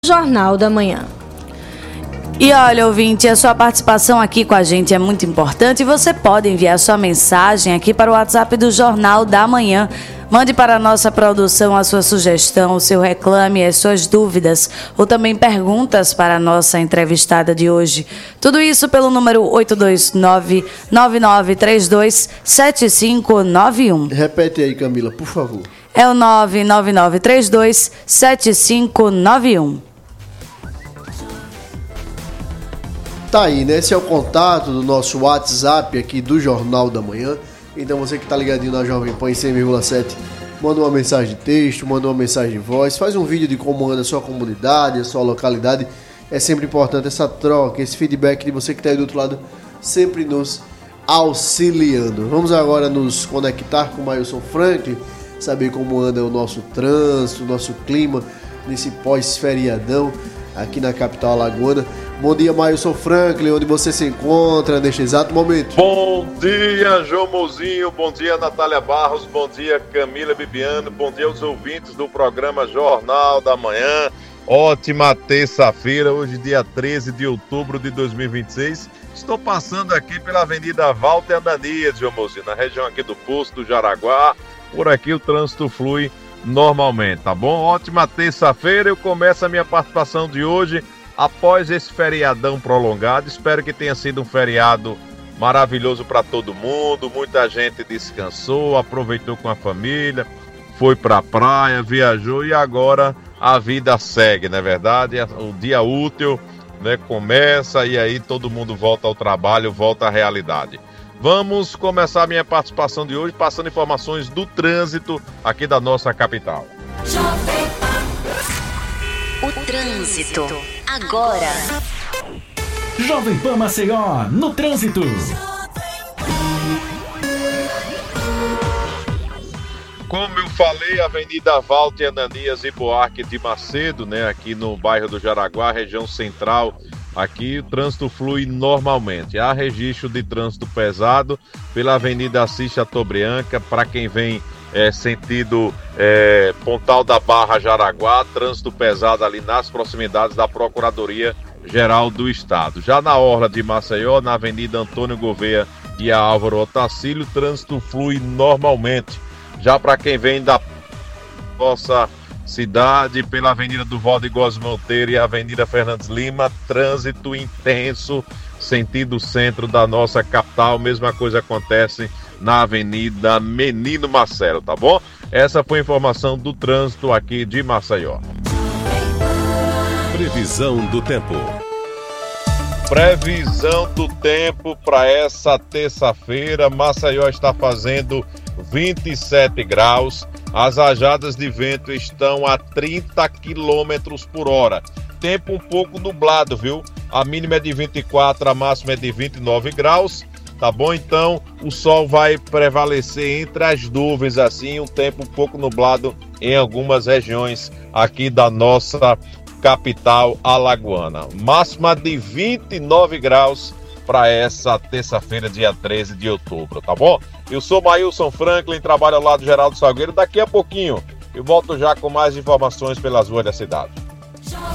Jornal da Manhã. E olha, ouvinte, a sua participação aqui com a gente é muito importante e você pode enviar sua mensagem aqui para o WhatsApp do Jornal da Manhã. Mande para a nossa produção a sua sugestão, o seu reclame, as suas dúvidas ou também perguntas para a nossa entrevistada de hoje. Tudo isso pelo número 829-9932-7591. Repete aí, Camila, por favor. É o 99932-7591. Tá aí, né? Esse é o contato do nosso WhatsApp aqui do Jornal da Manhã. Então você que tá ligadinho na Jovem Pan em 100,7, manda uma mensagem de texto, manda uma mensagem de voz, faz um vídeo de como anda a sua comunidade, a sua localidade. É sempre importante essa troca, esse feedback de você que tá aí do outro lado, sempre nos auxiliando. Vamos agora nos conectar com o Mailson Franklin, saber como anda o nosso trânsito, o nosso clima nesse pós-feriadão aqui na capital alagoana. Bom dia, Mailson Franklin, onde você se encontra neste exato momento? Bom dia, João Mozinho, bom dia, Natália Barros, bom dia, Camila Bibiano, bom dia aos ouvintes do programa Jornal da Manhã. Ótima terça-feira, hoje dia 13 de outubro de 2026. Estou passando aqui pela Avenida Walter Ananias, João Mozinho, na região aqui do Poço do Jaraguá. Por aqui o trânsito flui normalmente, tá bom? Ótima terça-feira, eu começo a minha participação de hoje após esse feriadão prolongado. Espero que tenha sido um feriado maravilhoso para todo mundo. Muita gente descansou, aproveitou com a família, foi para a praia, viajou e agora a vida segue, não é verdade? O dia útil, né, começa e aí todo mundo volta ao trabalho, volta à realidade. Vamos começar a minha participação de hoje passando informações do trânsito aqui da nossa capital. O trânsito agora. Jovem Pan Maceió, no trânsito. Como eu falei, Avenida Walter Ananias e Buarque de Macedo, né, aqui no bairro do Jaraguá, região central. Aqui o trânsito flui normalmente. Há registro de trânsito pesado pela Avenida Assis Chateaubriand, para quem vem sentido Pontal da Barra, Jaraguá, trânsito pesado ali nas proximidades da Procuradoria Geral do Estado. Já na orla de Maceió, na Avenida Antônio Gouveia e a Álvaro Otacílio, trânsito flui normalmente. Já para quem vem da nossa cidade, pela Avenida do Valde Góes Monteiro e a Avenida Fernandes Lima, trânsito intenso, sentido centro da nossa capital. Mesma coisa acontece na Avenida Menino Marcelo, tá bom? Essa foi a informação do trânsito aqui de Maceió. Previsão do tempo. Previsão do tempo para essa terça-feira. Maceió está fazendo 27 graus. As rajadas de vento estão a 30 km por hora. Tempo um pouco nublado, viu? A mínima é de 24, a máxima é de 29 graus. Tá bom? Então, o sol vai prevalecer entre as nuvens, assim, um tempo um pouco nublado em algumas regiões aqui da nossa capital alagoana. Máxima de 29 graus para essa terça-feira, dia 13 de outubro, tá bom? Eu sou Mailson Franklin, trabalho ao lado do Geraldo Salgueiro. Daqui a pouquinho eu volto já com mais informações pelas ruas da cidade.